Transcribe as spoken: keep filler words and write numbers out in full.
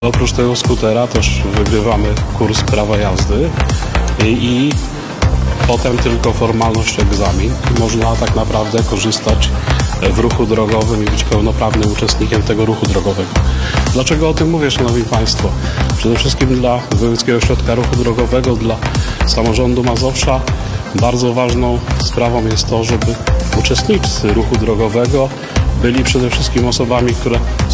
Oprócz tego skutera też wygrywamy kurs prawa jazdy i, i potem tylko formalność egzamin. Można tak naprawdę korzystać w ruchu drogowym i być pełnoprawnym uczestnikiem tego ruchu drogowego. Dlaczego o tym mówię, Szanowni Państwo? Przede wszystkim dla Wojewódzkiego Ośrodka Ruchu Drogowego, dla samorządu Mazowsza bardzo ważną sprawą jest to, żeby uczestnicy ruchu drogowego byli przede wszystkim osobami, które